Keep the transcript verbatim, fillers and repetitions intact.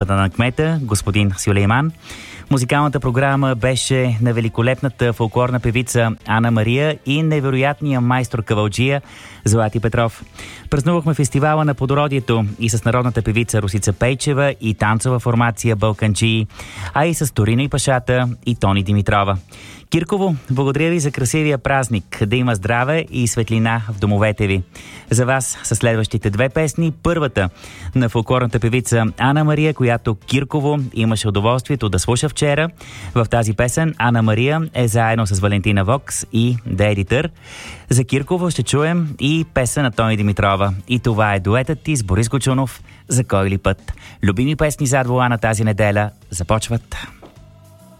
поканата на кмета, господин Сюлейман. Музикалната програма беше на великолепната фолклорна певица Ана Мария и невероятния майстор кавалджия Злати Петров. Празнувахме фестивала на плодородието и с народната певица Русица Пейчева и танцова формация Балканджии, а и с Торино и Пашата и Тони Димитрова. Кирково, благодаря ви за красивия празник, да има здраве и светлина в домовете ви. За вас са следващите две песни. Първата на фолклорната певица Ана Мария, която Кирково имаше удоволствието да слуша вчера. В тази песен Ана Мария е заедно с Валентина Вокс и The Editor. За Кирково ще чуем и песен на Тони Димитрова. И това е дуетът ти с Борис Гочунов. За кой ли път? Любими песни зад волана тази неделя започват.